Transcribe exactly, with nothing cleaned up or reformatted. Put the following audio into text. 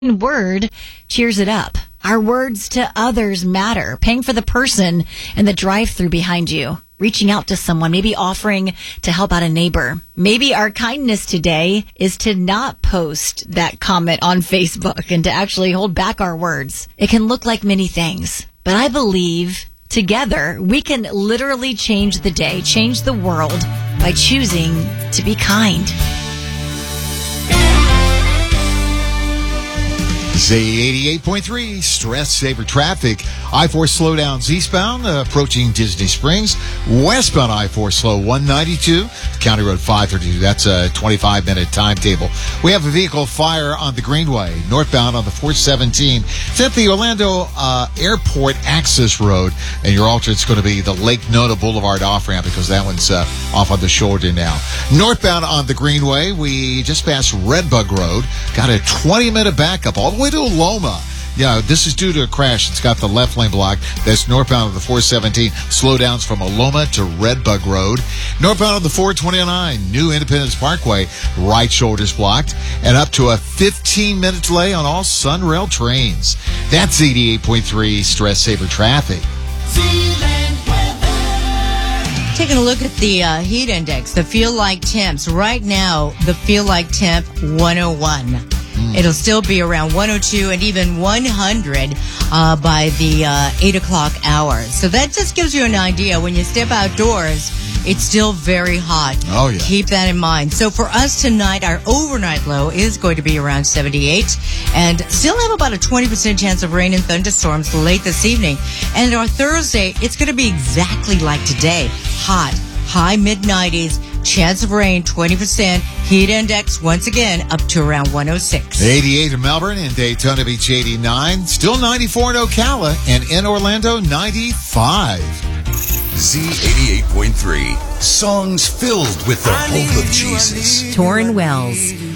word cheers it up. Our words to others matter. Paying for the person in the drive-thru behind you. Reaching out to someone, maybe offering to help out a neighbor. Maybe our kindness today is to not post that comment on Facebook and to actually hold back our words. It can look like many things, but I believe together we can literally change the day, change the world by choosing to be kind. Z eighty-eight point three, stress saver traffic. I four slowdowns eastbound, uh, approaching Disney Springs. Westbound I four slow one ninety-two, County Road five thirty-two. That's a twenty-five minute timetable. We have a vehicle fire on the Greenway, northbound on the four seventeen. It's at the Orlando uh, Airport Access Road, and your alternate's going to be the Lake Nona Boulevard off-ramp because that one's uh, off on the shoulder now. Northbound on the Greenway, we just passed Redbug Road. Got a twenty minute backup all the way to Loma. Yeah, this is due to a crash. It's got the left lane blocked. That's northbound of the four seventeen. Slowdowns from Loma to Redbug Road. Northbound of the four twenty-nine, New Independence Parkway, right shoulder's blocked. And up to a fifteen minute delay on all Sunrail trains. That's eighty-eight point three Stress Saver Traffic. Taking a look at the uh, heat index, the feel like temps. Right now, the feel like temp one oh one. It'll still be around one oh two and even one hundred uh, by the uh, eight o'clock hour. So that just gives you an idea. When you step outdoors, it's still very hot. Oh, yeah. Keep that in mind. So for us tonight, our overnight low is going to be around seventy-eight and still have about a twenty percent chance of rain and thunderstorms late this evening. And our Thursday, it's going to be exactly like today. Hot, high mid nineties. Chance of rain, twenty percent. Heat index, once again, up to around one oh six. eighty-eight in Melbourne and Daytona Beach, eighty-nine. Still ninety-four in Ocala and in Orlando, ninety-five. Z eighty-eight point three. Songs filled with the hope of Jesus. Torrin Wells.